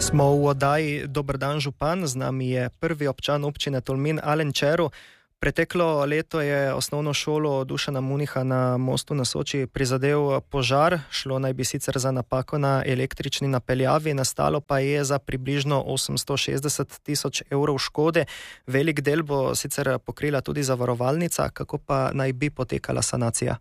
Smo v oddaji Dober dan župan, z nami je prvi občan občine Tolmin Alen Čero. Preteklo leto je osnovno šolo Dušana Municha na mostu na Soči prizadel požar. Šlo naj bi sicer za napako na električni napeljavi, nastalo pa je za približno 860 000 evrov škode. Velik del bo sicer pokrila tudi zavarovalnica, kako pa naj bi potekala sanacija?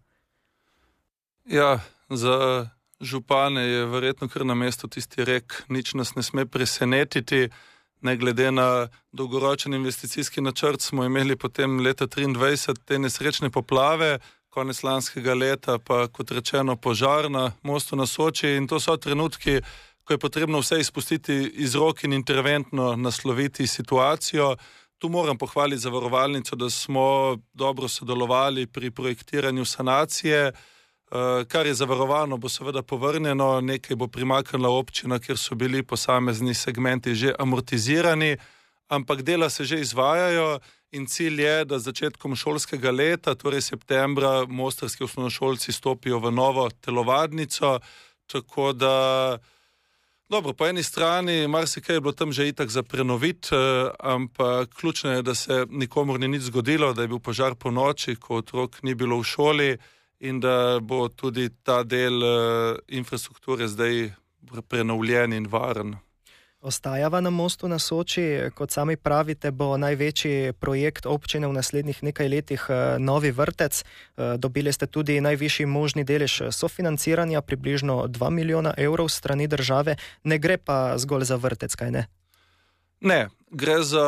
Ja, za župane je verjetno kar na mestu tisti rek, nič nas ne sme presenetiti. Ne glede na dolgoročen investicijski načrt smo imeli potem leta 2023 te nesrečne poplave, konec lanskega leta pa, kot rečeno, požar na mostu na Soči, in to so trenutki, ko je potrebno vse izpustiti iz rok in interventno nasloviti situacijo. Tu moram pohvaliti zavarovalnico, da smo dobro sodelovali pri projektiranju sanacije. Kar je zavarovano, bo seveda povrnjeno, nekaj bo primaknila občina, kjer so bili posamezni segmenti že amortizirani, ampak dela se že izvajajo in cilj je, da z začetkom šolskega leta, torej septembra, mostarski osnovnošolci stopijo v novo telovadnico, tako da, dobro, po eni strani marsikaj je bilo tam že itak za prenoviti, ampak ključno je, da se nikomur ni nič zgodilo, da je bil požar po noči, ko otrok ni bilo v šoli, in da bo tudi ta del infrastrukture zdaj prenovljen in varen. Ostajava na mostu na Soči, kot sami pravite, bo največji projekt občine v naslednjih nekaj letih novi vrtec. Dobili ste tudi najvišji možni delež sofinanciranja, približno 2 milijona evrov strani države. Ne gre pa zgolj za vrtec, kaj ne? Ne, gre za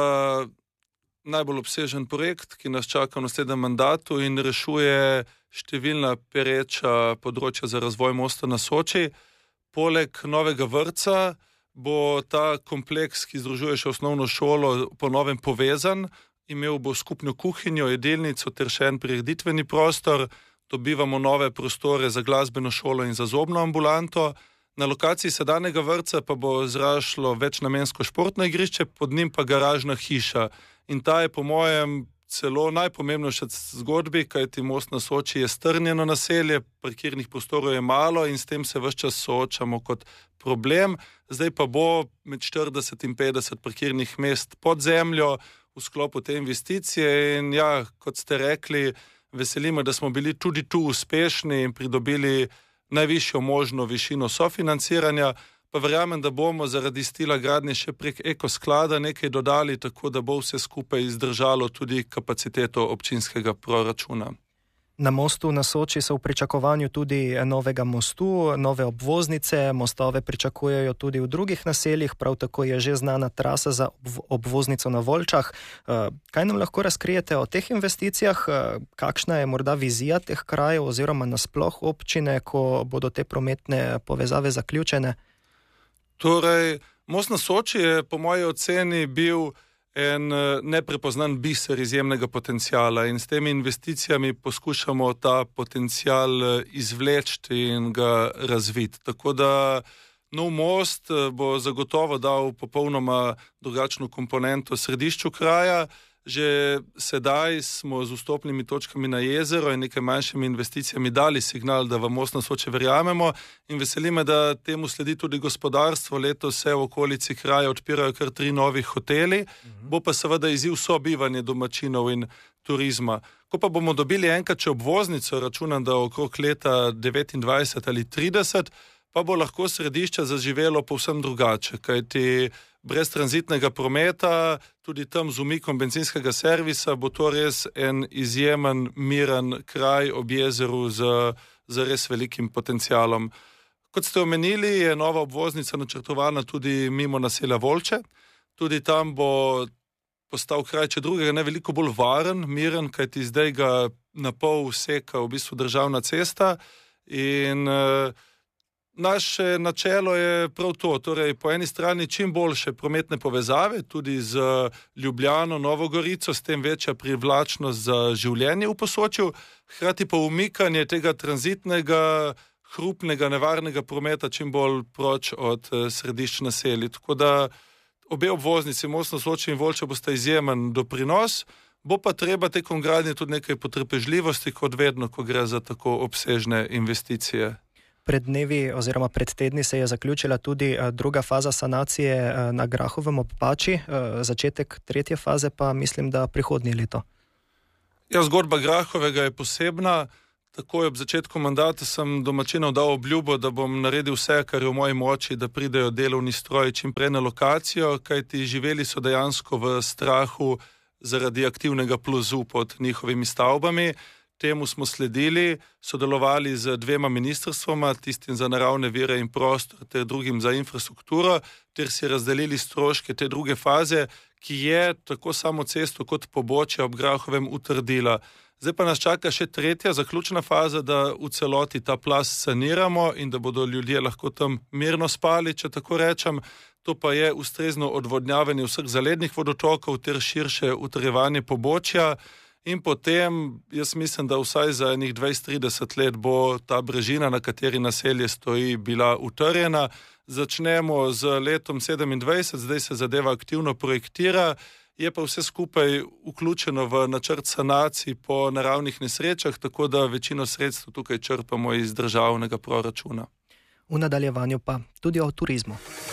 najbolj obsežen projekt, ki nas čaka v naslednjem mandatu in rešuje številna pereča področja za razvoj mosta na Soči. Poleg novega vrtca bo ta kompleks, ki združuje še osnovno šolo, po novem povezan. Imel bo skupno kuhinjo, jedilnico ter še en prireditveni prostor. Dobivamo nove prostore za glasbeno šolo in za zobno ambulanto. Na lokaciji sedanjega vrtca pa bo zrašlo večnamensko športno igrišče, pod njim pa garažna hiša. In ta je po mojem celo najpomembnejša zgodbi, kajti most na Soči je strnjeno naselje, parkirnih prostorov je malo in s tem se ves čas soočamo kot problem. Zdaj pa bo med 40 in 50 parkirnih mest pod zemljo v sklopu te investicije in ja, kot ste rekli, veselimo, da smo bili tudi tu uspešni in pridobili najvišjo možno višino sofinanciranja, pa verjamem, da bomo zaradi stila gradnje še prek ekosklada nekaj dodali, tako da bo vse skupaj izdržalo tudi kapaciteto občinskega proračuna. Na mostu na Soči so v pričakovanju tudi novega mostu, nove obvoznice, mostove pričakujejo tudi v drugih naseljih, prav tako je že znana trasa za obvoznico na Volčah. Kaj nam lahko razkrijete o teh investicijah? Kakšna je morda vizija teh krajev oziroma nasploh občine, ko bodo te prometne povezave zaključene? Torej, most na Soči je po moji oceni bil en neprepoznan biser izjemnega potencijala in s temi investicijami poskušamo ta potencijal izvleči in ga razviti. Tako da nov most bo zagotovo dal popolnoma drugačno komponento središču kraja. Že sedaj smo z vstopnimi točkami na jezero in nekaj manjšimi investicijami dali signal, da v most na Soči verjamemo in veseli me, da temu sledi tudi gospodarstvo. Letos se v okolici kraja odpirajo kar 3 novi hoteli, bo pa seveda izziv sobivanje domačinov in turizma. Ko pa bomo dobili enkrat še obvoznico, računam, da okrog leta 29 ali 30, pa bo lahko središče zaživelo povsem drugače, kajti brez tranzitnega prometa, tudi tam z umikom bencinskega servisa, bo to res en izjemen, miren kraj ob jezeru z res velikim potencialom. Kot ste omenili, je nova obvoznica načrtovana tudi mimo naselja Volče. Tudi tam bo postal kraj, če drugega ne, veliko bolj varen, miren, kajti zdaj ga na pol seka v bistvu državna cesta in naše načelo je prav to, torej po eni strani čim boljše prometne povezave, tudi z Ljubljano, Novo Gorico, s tem večja privlačnost za življenje v Posočju, hkrati pa umikanje tega tranzitnega, hrupnega, nevarnega prometa čim bolj proč od središč naselij. Tako da obe obvoznici, most na Soči in Volče, bosta izjemen doprinos, bo pa treba tekom gradnje tudi nekaj potrpežljivosti, kot vedno, ko gre za tako obsežne investicije. Pred dnevi oziroma pred tedni se je zaključila tudi druga faza sanacije na Grahovem ob Pači, začetek tretje faze pa mislim, da prihodnje leto. Ja, zgodba Grahovega je posebna. Takoj ob začetku mandata sem domačinov dal obljubo, da bom naredil vse, kar je v moji moči, da pridejo delovni stroji čim prej na lokacijo, kajti živeli so dejansko v strahu zaradi aktivnega plazu pod njihovimi stavbami. Temu smo sledili, sodelovali z dvema ministrstvoma, tistim za naravne vire in prostor, ter drugim za infrastrukturo, ter si razdelili stroške te druge faze, ki je tako samo cesto kot pobočje ob Grahovem utrdila. Zdaj pa nas čaka še tretja, zaključna faza, da v celoti ta plaz saniramo in da bodo ljudje lahko tam mirno spali, če tako rečem. To pa je ustrezno odvodnjavanje vseh zalednih vodotokov ter širše utrjevanje pobočja. In potem, jaz mislim, da vsaj za enih 20-30 let bo ta brežina, na kateri naselje stoji, bila utrjena. Začnemo z letom 27, zdaj se zadeva aktivno projektira, je pa vse skupaj vključeno v načrt sanacij po naravnih nesrečah, tako da večino sredstev tukaj črpamo iz državnega proračuna. V nadaljevanju pa tudi o turizmu.